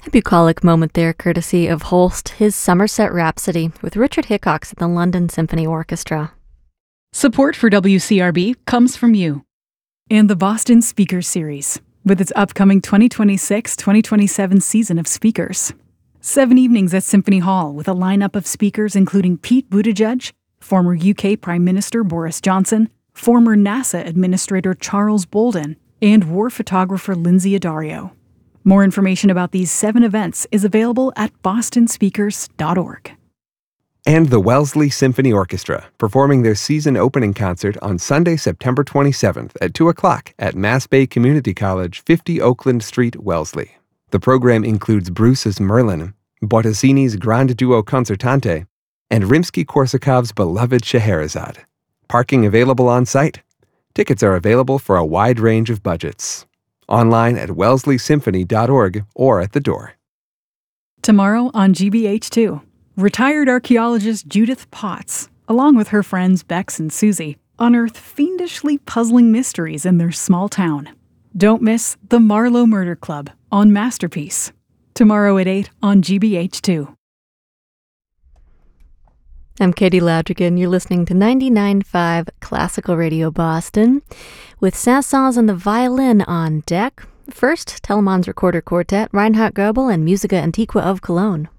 A bucolic moment there, courtesy of Holst, his Somerset Rhapsody, with Richard Hickox at the London Symphony Orchestra. Support for WCRB comes from you and the Boston Speakers Series, with its upcoming 2026-2027 season of speakers. 7 evenings at Symphony Hall with a lineup of speakers including Pete Buttigieg, former UK Prime Minister Boris Johnson, former NASA Administrator Charles Bolden, and war photographer Lindsay Addario. More information about these 7 events is available at bostonspeakers.org. And the Wellesley Symphony Orchestra, performing their season opening concert on Sunday, September 27th at 2 o'clock at Mass Bay Community College, 50 Oakland Street, Wellesley. The program includes Bruce's Merlin, Bottesini's Grande Duo Concertante, and Rimsky-Korsakov's beloved Scheherazade. Parking available on site. Tickets are available for a wide range of budgets. Online at wellesley-symphony.org or at the door. Tomorrow on GBH2, retired archaeologist Judith Potts, along with her friends Bex and Susie, unearth fiendishly puzzling mysteries in their small town. Don't miss The Marlowe Murder Club on Masterpiece. Tomorrow at 8 on GBH2. I'm Katie Loudrigan. You're listening to 99.5 Classical Radio Boston with Saint-Saëns and the violin on deck. First, Telemann's Recorder Quartet, Reinhard Goebel and Musica Antiqua of Cologne.